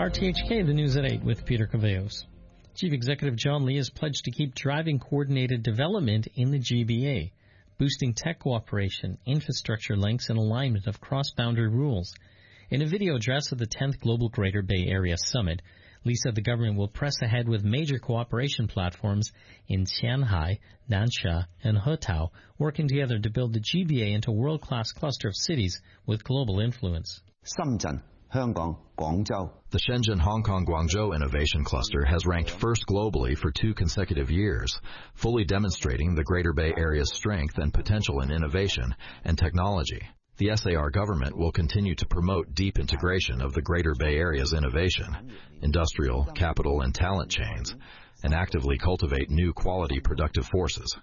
RTHK, the news at 8 with Peter Cavallos. Chief Executive John Lee has pledged to keep driving coordinated development in the GBA, boosting tech cooperation, infrastructure links, and alignment of cross-boundary rules. In a video address at the 10th Global Greater Bay Area Summit, Lee said the government will press ahead with major cooperation platforms in Qianhai, Nansha, and Hetao, working together to build the GBA into a world-class cluster of cities with global influence. Shenzhen, Hong Kong, Guangzhou. The Shenzhen Hong Kong Guangzhou Innovation Cluster has ranked first globally for 2 consecutive years, fully demonstrating the Greater Bay Area's strength and potential in innovation and technology. The SAR government will continue to promote deep integration of the Greater Bay Area's innovation, industrial, capital, and talent chains, and actively cultivate new quality productive forces.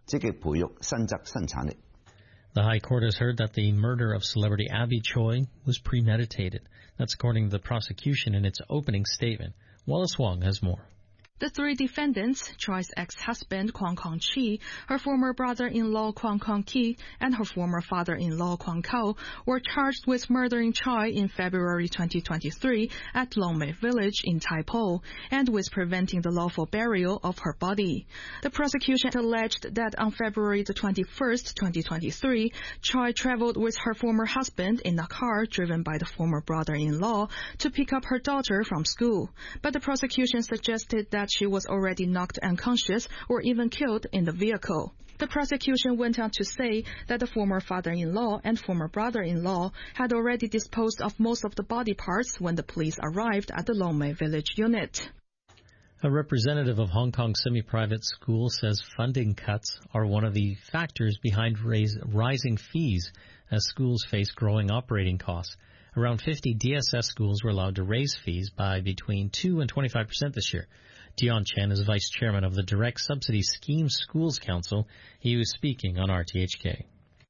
The High Court has heard that the murder of celebrity Abby Choi was premeditated. That's according to the prosecution in its opening statement. Wallace Wong has more. The 3 defendants, Choi's ex-husband Kwang Kong-chi, her former brother-in-law Kwang Kong-ki, and her former father-in-law Kwang Kao, were charged with murdering Choi in February 2023 at Longmei Village in Tai Po, and with preventing the lawful burial of her body. The prosecution alleged that on February the 21st, 2023, Choi traveled with her former husband in a car driven by the former brother-in-law to pick up her daughter from school. But the prosecution suggested that she was already knocked unconscious or even killed in the vehicle. The prosecution went on to say that the former father-in-law and former brother-in-law had already disposed of most of the body parts when the police arrived at the Longmei Village unit. A representative of Hong Kong semi-private school says funding cuts are one of the factors behind rising fees as schools face growing operating costs. Around 50 DSS schools were allowed to raise fees by between 2 and 25% this year. Dion Chen is vice chairman of the Direct Subsidy Scheme Schools Council. He was speaking on RTHK.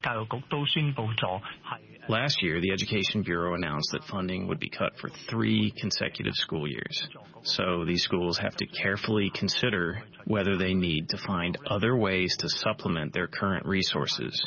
Last year, the Education Bureau announced that funding would be cut for 3 consecutive school years. So these schools have to carefully consider whether they need to find other ways to supplement their current resources.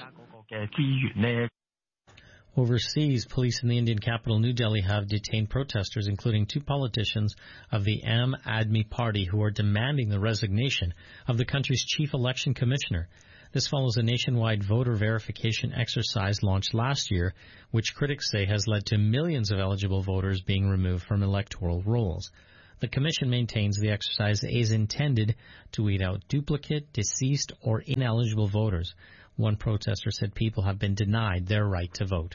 Overseas, police in the Indian capital, New Delhi, have detained protesters, including 2 politicians of the Aam Aadmi Party, who are demanding the resignation of the country's chief election commissioner. This follows a nationwide voter verification exercise launched last year, which critics say has led to millions of eligible voters being removed from electoral rolls. The commission maintains the exercise is intended to weed out duplicate, deceased, or ineligible voters. One protester said people have been denied their right to vote.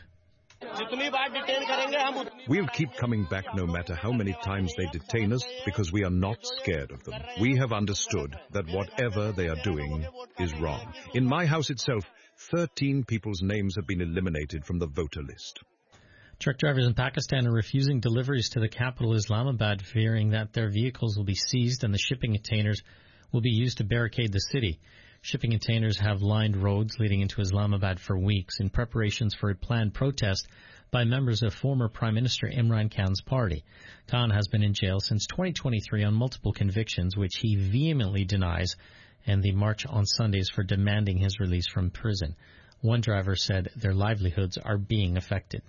We'll keep coming back no matter how many times they detain us, because we are not scared of them. We have understood that whatever they are doing is wrong. In my house itself, 13 people's names have been eliminated from the voter list. Truck drivers in Pakistan are refusing deliveries to the capital, Islamabad, fearing that their vehicles will be seized and the shipping containers will be used to barricade the city. Shipping containers have lined roads leading into Islamabad for weeks in preparations for a planned protest by members of former Prime Minister Imran Khan's party. Khan has been in jail since 2023 on multiple convictions, which he vehemently denies, and the march on Sundays for demanding his release from prison. One driver said their livelihoods are being affected.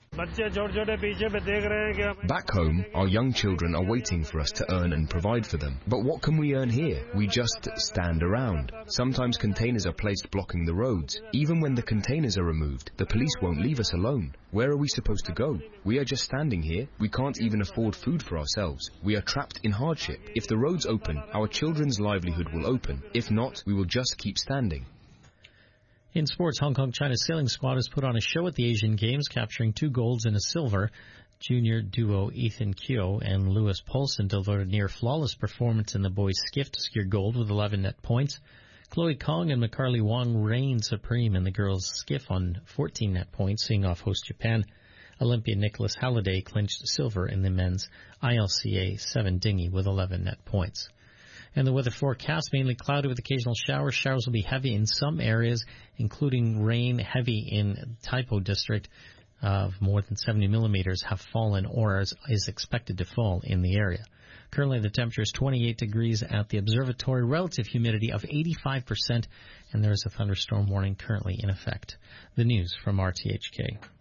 Back home, our young children are waiting for us to earn and provide for them. But what can we earn here? We just stand around. Sometimes containers are placed blocking the roads. Even when the containers are removed, the police won't leave us alone. Where are we supposed to go? We are just standing here. We can't even afford food for ourselves. We are trapped in hardship. If the roads open, our children's livelihood will open. If not, we will just keep standing. In sports, Hong Kong China's sailing squad has put on a show at the Asian Games, capturing 2 golds and a silver. Junior duo Ethan Keogh and Lewis Poulsen delivered a near-flawless performance in the boys' skiff to secure gold with 11 net points. Chloe Kong and McCarley Wong reigned supreme in the girls' skiff on 14 net points, seeing off host Japan. Olympian Nicholas Halliday clinched silver in the men's ILCA 7 dinghy with 11 net points. And the weather forecast, mainly cloudy with occasional showers. Showers will be heavy in some areas, including rain heavy in Taipo district of more than 70 millimeters have fallen or is expected to fall in the area. Currently, the temperature is 28 degrees at the observatory, relative humidity of 85%, and there is a thunderstorm warning currently in effect. The news from RTHK.